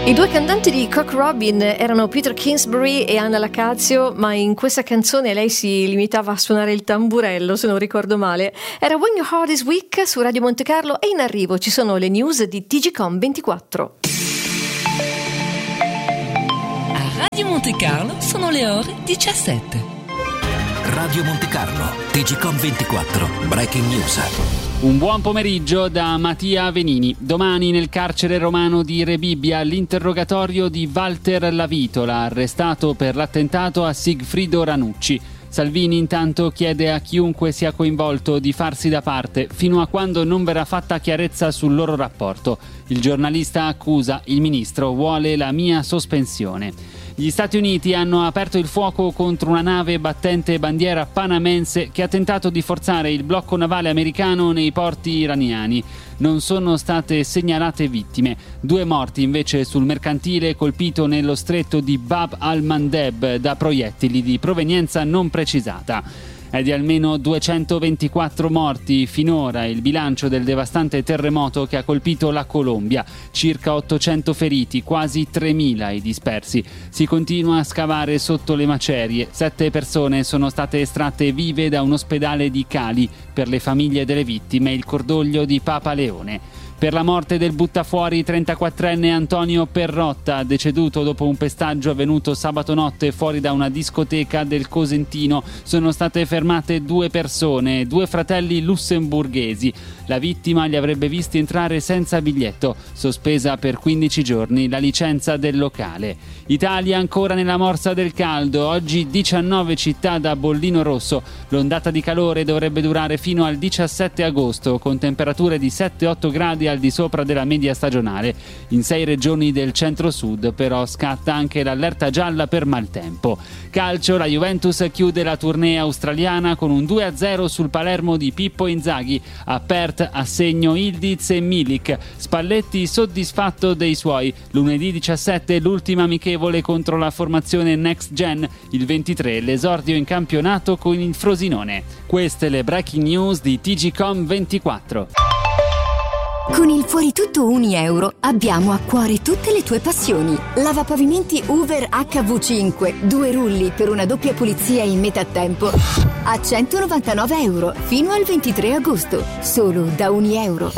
I due cantanti di Cock Robin erano Peter Kingsbury e Anna Lacazio, ma in questa canzone lei si limitava a suonare il tamburello, se non ricordo male. Era When Your Heart Is Weak su Radio Monte Carlo e in arrivo ci sono le news di TGcom 24. A Radio Monte Carlo sono le ore 17. Radio Monte Carlo, TGcom 24, Breaking News. Un buon pomeriggio da Mattia Venini. Domani nel carcere romano di Rebibbia l'interrogatorio di Walter Lavitola, arrestato per l'attentato a Sigfrido Ranucci. Salvini intanto chiede a chiunque sia coinvolto di farsi da parte fino a quando non verrà fatta chiarezza sul loro rapporto. Il giornalista accusa, il ministro vuole la mia sospensione. Gli Stati Uniti hanno aperto il fuoco contro una nave battente bandiera panamense che ha tentato di forzare il blocco navale americano nei porti iraniani. Non sono state segnalate vittime. 2 morti invece sul mercantile colpito nello stretto di Bab al-Mandeb da proiettili di provenienza non precisata. È di almeno 224 morti finora il bilancio del devastante terremoto che ha colpito la Colombia. Circa 800 feriti, quasi 3.000 i dispersi. Si continua a scavare sotto le macerie. 7 persone sono state estratte vive da un ospedale di Cali. Per le famiglie delle vittime il cordoglio di Papa Leone. Per la morte del buttafuori 34enne Antonio Perrotta, deceduto dopo un pestaggio avvenuto sabato notte fuori da una discoteca del Cosentino, sono state fermate 2 persone, 2 fratelli lussemburghesi. La vittima li avrebbe visti entrare senza biglietto, sospesa per 15 giorni la licenza del locale. Italia ancora nella morsa del caldo, oggi 19 città da bollino rosso. L'ondata di calore dovrebbe durare fino al 17 agosto, con temperature di 7-8 gradi al di sopra della media stagionale. In 6 regioni del centro-sud però scatta anche l'allerta gialla per maltempo. Calcio, la Juventus chiude la tournée australiana con un 2-0 sul Palermo di Pippo Inzaghi. A Perth a segno Ildiz e Milik. Spalletti soddisfatto dei suoi. Lunedì 17 l'ultima amichevole contro la formazione Next Gen. Il 23 l'esordio in campionato con il Frosinone. Queste le breaking news di TGcom 24. Con il Fuori Tutto €1 abbiamo a cuore tutte le tue passioni. Lavapavimenti Hoover HV5, 2 rulli per una doppia pulizia in metà tempo a €199 fino al 23 agosto, solo da €1.